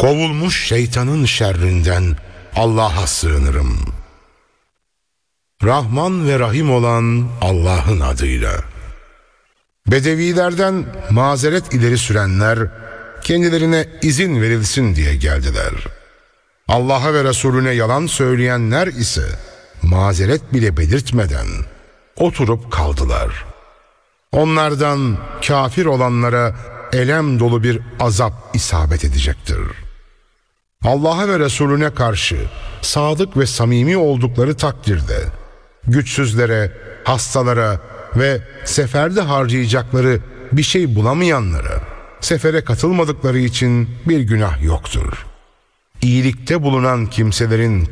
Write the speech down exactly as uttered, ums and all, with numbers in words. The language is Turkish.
Kovulmuş şeytanın şerrinden Allah'a sığınırım. Rahman ve Rahim olan Allah'ın adıyla. Bedevilerden mazeret ileri sürenler kendilerine izin verilsin diye geldiler. Allah'a ve Resulüne yalan söyleyenler ise mazeret bile belirtmeden oturup kaldılar. Onlardan kafir olanlara elem dolu bir azap isabet edecektir. Allah'a ve Resulüne karşı sadık ve samimi oldukları takdirde güçsüzlere, hastalara ve seferde harcayacakları bir şey bulamayanlara sefere katılmadıkları için bir günah yoktur. İyilikte bulunan kimselerin